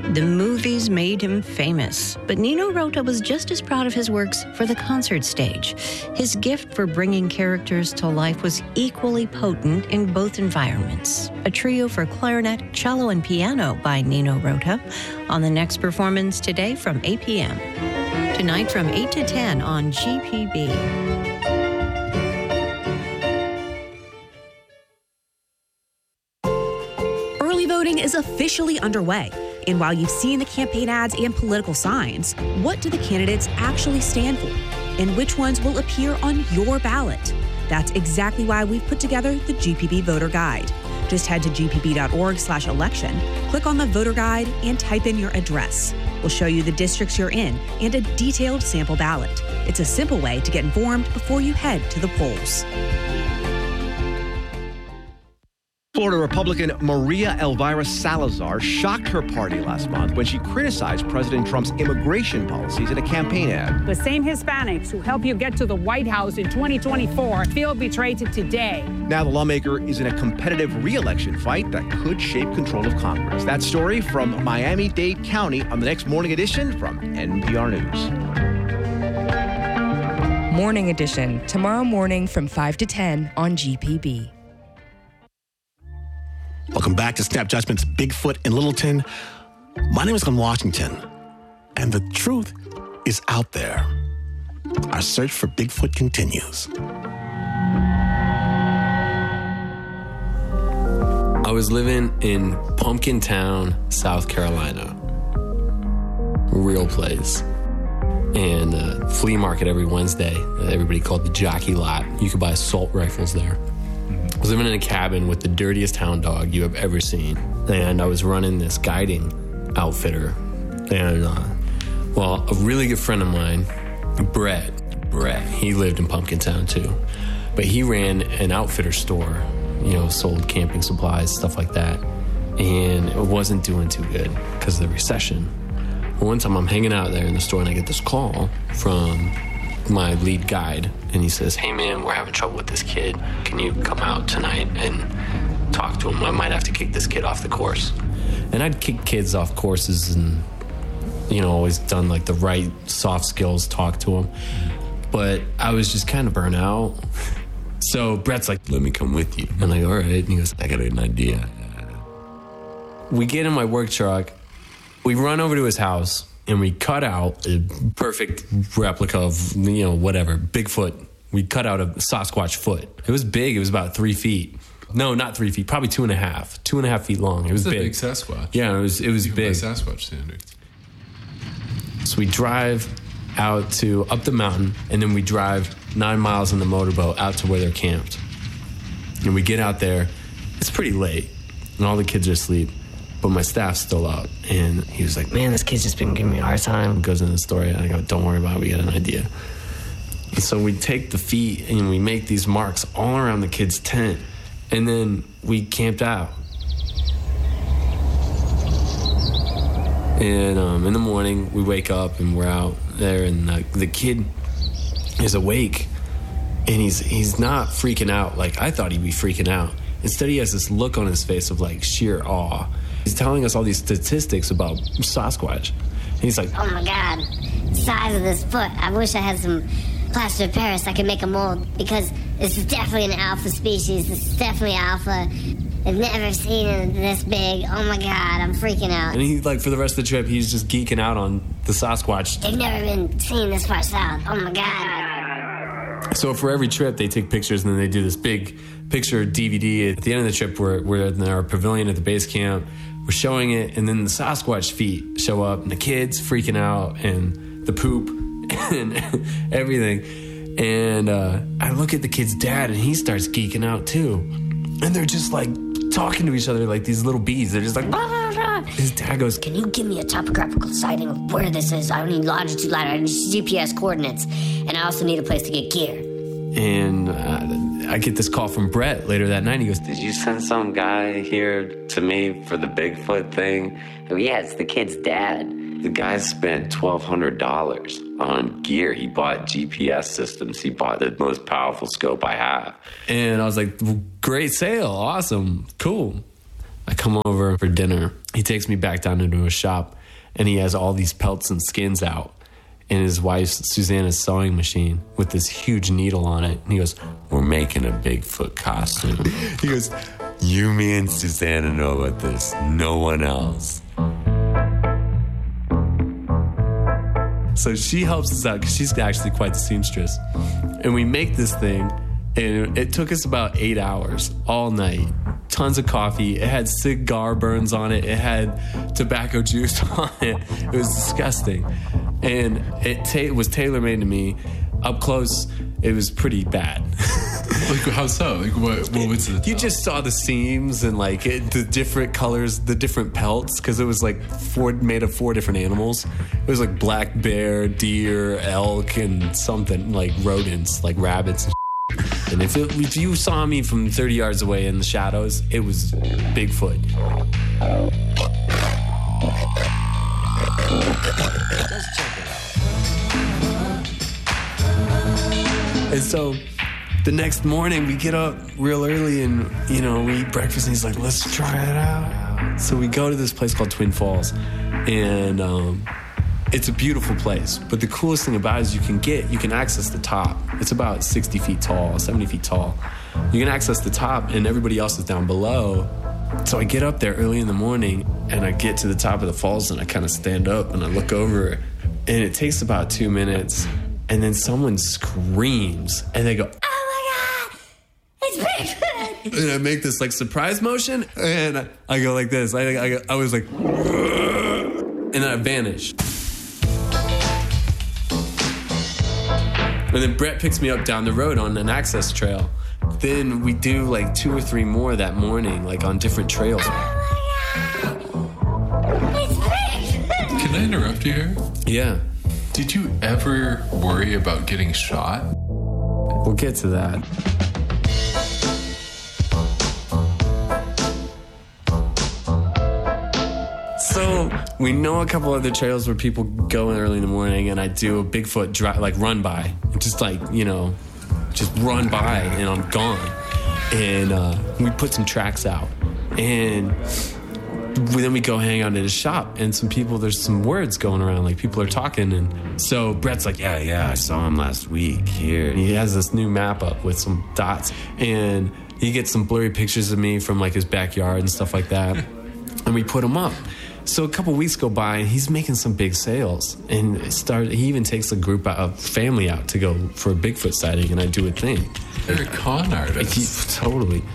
The movies made him famous, but Nino Rota was just as proud of his works for the concert stage. His gift for bringing characters to life was equally potent in both environments. A trio for clarinet, cello, and piano by Nino Rota on the next performance today from 8 p.m. Tonight from 8 to 10 on GPB. Early voting is officially underway. And while you've seen the campaign ads and political signs, what do the candidates actually stand for? And which ones will appear on your ballot? That's exactly why we've put together the GPB Voter Guide. Just head to gpb.org/election, click on the voter guide, and type in your address. We'll show you the districts you're in and a detailed sample ballot. It's a simple way to get informed before you head to the polls. Florida Republican Maria Elvira Salazar shocked her party last month when she criticized President Trump's immigration policies in a campaign ad. The same Hispanics who helped you get to the White House in 2024 feel betrayed today. Now the lawmaker is in a competitive re-election fight that could shape control of Congress. That story from Miami-Dade County on the next Morning Edition from NPR News. Morning Edition, tomorrow morning from 5 to 10 on GPB. Welcome back to Snap Judgment's Bigfoot in Littleton. My name is Glenn Washington, and the truth is out there. Our search for Bigfoot continues. I was living in Pumpkin Town, South Carolina. Real place. And flea market every Wednesday. Everybody called the Jockey Lot. You could buy assault rifles there. I was living in a cabin with the dirtiest hound dog you have ever seen. And I was running this guiding outfitter. And, a really good friend of mine, Brett, he lived in Pumpkin Town too. But he ran an outfitter store, sold camping supplies, stuff like that. And it wasn't doing too good because of the recession. Well, one time I'm hanging out there in the store and I get this call from my lead guide, and he says, "Hey man, we're having trouble with this kid. Can you come out tonight and talk to him? I might have to kick this kid off the course." And I'd kick kids off courses and, always done like the right soft skills, talk to them. But I was just kind of burnt out. So Brett's like, "Let me come with you." And I'm like, "All right." And he goes, "I got an idea." We get in my work truck, we run over to his house, and we cut out a perfect replica of, whatever, Bigfoot. We cut out a Sasquatch foot. It was big. It was about 3 feet. No, not 3 feet. Probably 2.5. 2.5 feet long. It was big. It's a big Sasquatch. Yeah, it was big. By Sasquatch standards. So we drive up the mountain, and then we drive 9 miles in the motorboat out to where they're camped. And we get out there. It's pretty late, and all the kids are asleep. But my staff's still out. And he was like, "Man, this kid's just been giving me a hard time." Goes into the story. And I go, "Don't worry about it. We got an idea." And so we take the feet and we make these marks all around the kid's tent. And then we camped out. And in the morning, we wake up and we're out there. And the kid is awake. And he's not freaking out like I thought he'd be freaking out. Instead, he has this look on his face of like sheer awe. He's telling us all these statistics about Sasquatch. And he's like, "Oh my God, size of this foot. I wish I had some plaster of Paris I could make a mold, because this is definitely an alpha species. This is definitely alpha. I've never seen it this big. Oh my God, I'm freaking out." And he, for the rest of the trip, he's just geeking out on the Sasquatch. "They've never been seen this far south. Oh my God." So for every trip, they take pictures, and then they do this big picture DVD. At the end of the trip, we're in our pavilion at the base camp. We're showing it, and then the Sasquatch feet show up, and the kids freaking out, and the poop, and everything. And I look at the kid's dad, and he starts geeking out too. And they're just like talking to each other like these little bees. They're just like, blah, blah, blah. His dad goes, "Can you give me a topographical sighting of where this is? I don't need longitude, latitude, I need GPS coordinates. And I also need a place to get gear." And I get this call from Brett later that night. He goes, "Did you send some guy here to me for the Bigfoot thing?" "Oh, yeah, it's the kid's dad." "The guy spent $1,200 on gear. He bought GPS systems. He bought the most powerful scope I have." And I was like, "Well, great sale. Awesome. Cool." I come over for dinner. He takes me back down into a shop, and he has all these pelts and skins out, and his wife's Susanna's sewing machine with this huge needle on it. And he goes, "We're making a Bigfoot costume." He goes, "You, me, and Susanna know about this. No one else." So she helps us out because she's actually quite the seamstress. And we make this thing, and it took us about 8 hours all night. Tons of coffee. It had cigar burns on it. It had tobacco juice on it. It was disgusting. And it was tailor-made to me. Up close, it was pretty bad. Like, how so? Like, what was it? You just saw the seams and, like, the different colors, the different pelts, because it was, like, made of 4 different animals. It was, like, black bear, deer, elk, and something, like, rodents, like rabbits and And if you saw me from 30 yards away in the shadows, it was Bigfoot. Just check it out. And so the next morning we get up real early and, we eat breakfast, and he's like, let's try it out. So we go to this place called Twin Falls, and it's a beautiful place. But the coolest thing about it is you can access the top. It's about 60 feet tall, 70 feet tall. You can access the top, and everybody else is down below. So I get up there early in the morning, and I get to the top of the falls, and I kind of stand up, and I look over, and it takes about 2 minutes, and then someone screams, and they go, "Oh my God, it's Bigfoot!" And I make this like surprise motion, and I go like this. I was like, and then I vanish. And then Brett picks me up down the road on an access trail. Then we do like 2 or 3 more that morning, like on different trails. Oh it's Bigfoot! Can I interrupt you here? Yeah. Did you ever worry about getting shot? We'll get to that. So we know a couple other trails where people go in early in the morning, and I do a Bigfoot run by, just just run by, and I'm gone. And we put some tracks out, and then we go hang out at his shop, and there's some words going around, like people are talking, and so Brett's like, yeah, I saw him last week here. And he has this new map up with some dots, and he gets some blurry pictures of me from like his backyard and stuff like that, and we put them up. So a couple weeks go by, and he's making some big sales, and he even takes a family out to go for a Bigfoot sighting, and I do a thing. You're a con artist. Totally.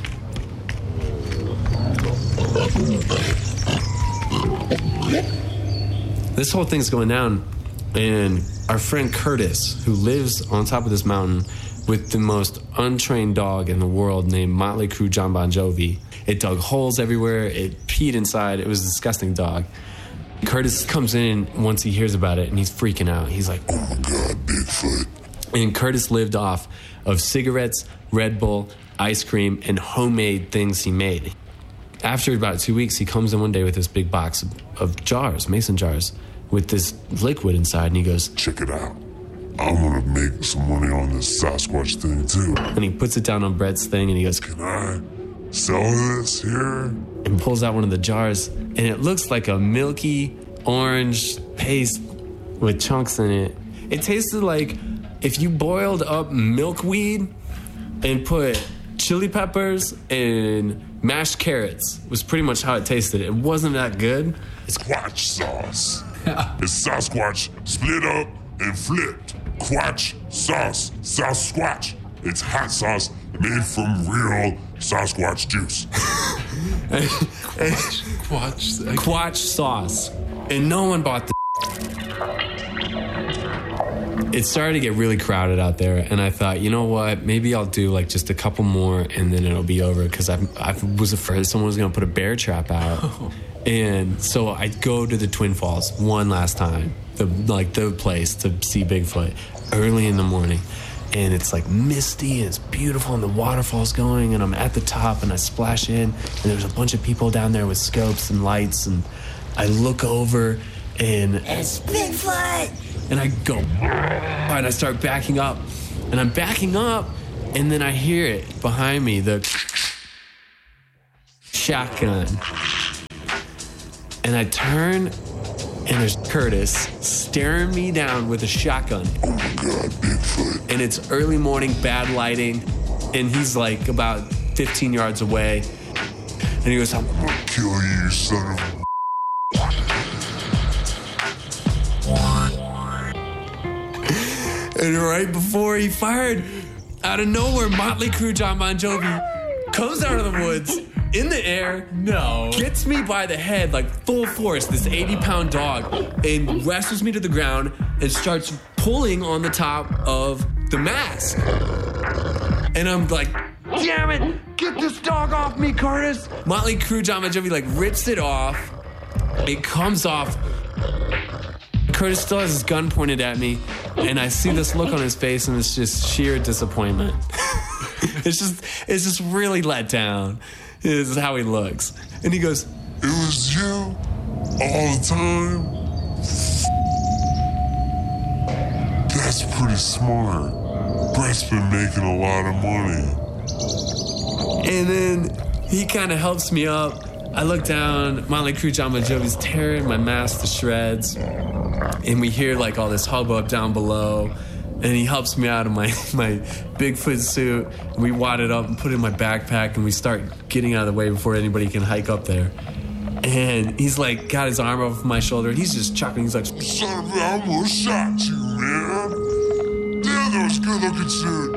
This whole thing's going down, and our friend Curtis, who lives on top of this mountain with the most untrained dog in the world named Motley Crue John Bon Jovi. It dug holes everywhere. It peed inside. It was a disgusting dog. Curtis comes in once he hears about it, and he's freaking out. He's like, "Oh my God, Bigfoot." And Curtis lived off of cigarettes, Red Bull, ice cream, and homemade things he made. After about 2 weeks, he comes in one day with this big box of jars, mason jars, with this liquid inside, and he goes, "Check it out. I'm gonna make some money on this Sasquatch thing too." And he puts it down on Brett's thing, and he goes, "Can I sell this here?" And pulls out one of the jars, and it looks like a milky orange paste with chunks in it. It tasted like if you boiled up milkweed and put chili peppers and mashed carrots, was pretty much how it tasted. It wasn't that good. It's Squatch sauce. It's Sasquatch split up and flipped. Quatch sauce. Sasquatch. It's hot sauce made from real Sasquatch juice. Quatch sauce. And no one bought the. It started to get really crowded out there, and I thought, you know what, maybe I'll do like just a couple more and then it'll be over, because I was afraid someone was going to put a bear trap out. Oh. And so I go to the Twin Falls one last time, the place to see Bigfoot, early in the morning. And it's like misty, and it's beautiful, and the waterfall's going, and I'm at the top, and I splash in, and there's a bunch of people down there with scopes and lights, and I look over, and it's Bigfoot! And I go, and I start backing up, and I'm backing up, and then I hear it behind me, the shotgun. And I turn, and there's Curtis staring me down with a shotgun. Oh my God, Bigfoot. And it's early morning, bad lighting, and he's like about 15 yards away. And he goes, "I'm gonna kill you, son of a..." And right before he fired, out of nowhere, Motley Crue John Bon Jovi comes out of the woods in the air, gets me by the head like full force, this 80-pound dog, and wrestles me to the ground and starts pulling on the top of the mask. And I'm like, "Damn it, get this dog off me, Curtis." Motley Crue John Bon Jovi like rips it off. It comes off. Curtis still has his gun pointed at me, and I see this look on his face, and it's just sheer disappointment. It's just really let down. This is how he looks. And he goes, "It was you all the time? That's pretty smart. Brett's been making a lot of money." And then he kind of helps me up. I look down, Motley Crue John Bon Jovi's tearing my mask to shreds. And we hear like all this hubbub down below. And he helps me out of my Bigfoot suit. And we wad it up and put it in my backpack, and we start getting out of the way before anybody can hike up there. And he's like, got his arm over my shoulder, and he's just chuckling. He's like, "Son of a, I almost shot you, man. Damn, that was good looking suit."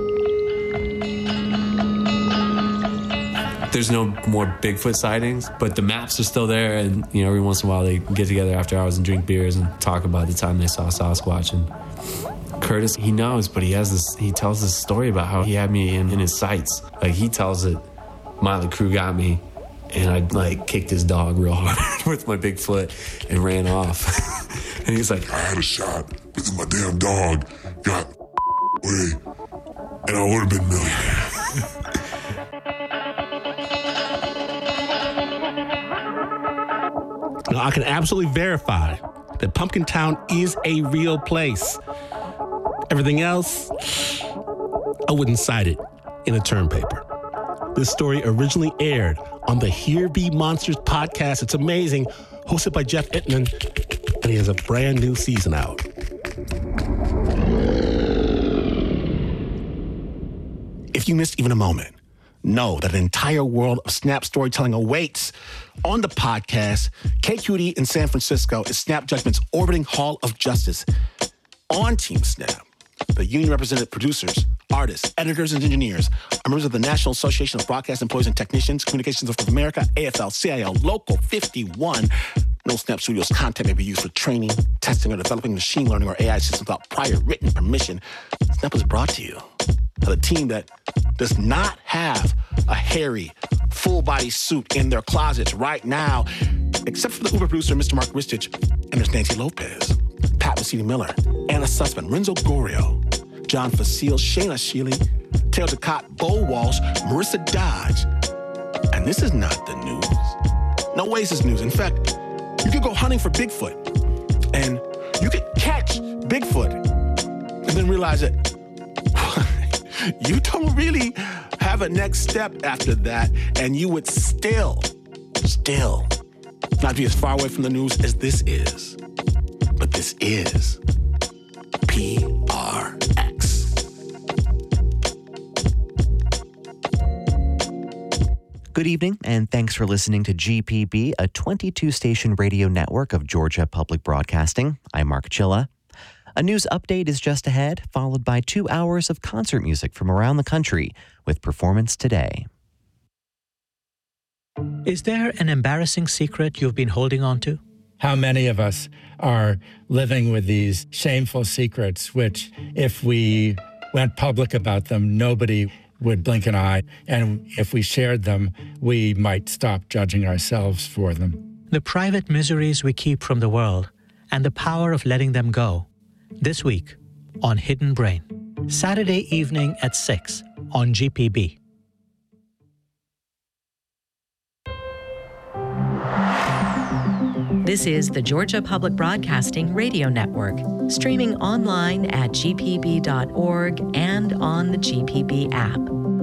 There's no more Bigfoot sightings, but the maps are still there, and every once in a while they get together after hours and drink beers and talk about the time they saw Sasquatch. And Curtis, he knows, but he tells this story about how he had me in his sights. Like, he tells it, Motley Crue got me, and I like kicked his dog real hard with my big foot and ran off. And he's like, "I had a shot, but then my damn dog got away, and I would have been millionaire." Now, I can absolutely verify that Pumpkin Town is a real place. Everything else, I wouldn't cite it in a term paper. This story originally aired on the Here Be Monsters podcast. It's amazing, hosted by Jeff Ittman, and he has a brand new season out. If you missed even a moment, know that an entire world of Snap storytelling awaits. On the podcast, KQED in San Francisco is Snap Judgment's orbiting Hall of Justice. On Team Snap, the union-represented producers, artists, editors, and engineers are members of the National Association of Broadcast Employees and Technicians, Communications of America, AFL-CIO, Local 51. No Snap Studios content may be used for training, testing, or developing machine learning or AI systems without prior written permission. Snap is brought to you by the team that does not have a hairy, full-body suit in their closets right now, except for the Uber producer, Mr. Mark Ristich, and there's Nancy Lopez, Pat Mesiti-Miller, Anna Sussman, Renzo Gorio, John Facile, Shayna Shealy, Taylor Ducott, Bo Walsh, Marissa Dodge. And this is not the news. No way is this news. In fact, you could go hunting for Bigfoot, and you could catch Bigfoot, and then realize that you don't really have a next step after that, and you would still not be as far away from the news as this is. But this is PRX. Good evening, and thanks for listening to GPB, a 22-station radio network of Georgia Public Broadcasting. I'm Mark Chilla. A news update is just ahead, followed by 2 hours of concert music from around the country with Performance Today. Is there an embarrassing secret you've been holding on to? How many of us are living with these shameful secrets, which if we went public about them, nobody would blink an eye. And if we shared them, we might stop judging ourselves for them. The private miseries we keep from the world and the power of letting them go. This week on Hidden Brain. Saturday evening at 6 on GPB. This is the Georgia Public Broadcasting Radio Network, streaming online at gpb.org and on the GPB app.